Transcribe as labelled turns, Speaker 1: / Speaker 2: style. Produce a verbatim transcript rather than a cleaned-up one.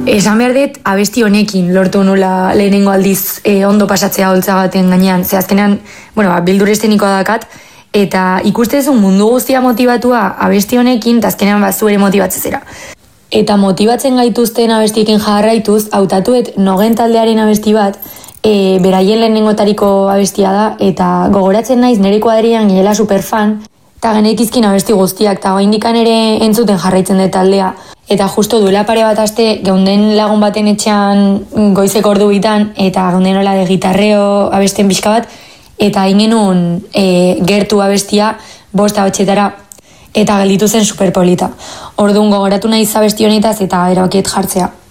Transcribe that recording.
Speaker 1: Esan behar dut, abesti honekin lortu nula lehenengo aldiz e, ondo pasatzea holtza baten gainean. Ze azkenean, bueno, ba, bildur estenikoa dakat, eta ikustezun mundu guztia motibatua abesti honekin, eta azkenean ba, zu ere motibatzezera. Eta motibatzen gaituzten abestiekin jarraituz, hautatuet nogen taldearen abesti bat, e, beraien lehenengotariko abestia da, eta gogoratzen naiz nire kuadrian girela superfan, eta genekizkin abesti guztiak, eta oaindikan ere entzuten jarraitzen dut taldea. Eta justo duela pare bat aste, geunden lagun baten etxean goizeko ordu bitan, eta geunden hola de gitarreo abesten pixka bat, eta ingenun e, gertu abestia bosta hotxetara, eta gelditu zen superpolita. Orduan gogoratu nahi abesti honetaz eta erabakiet jartzea.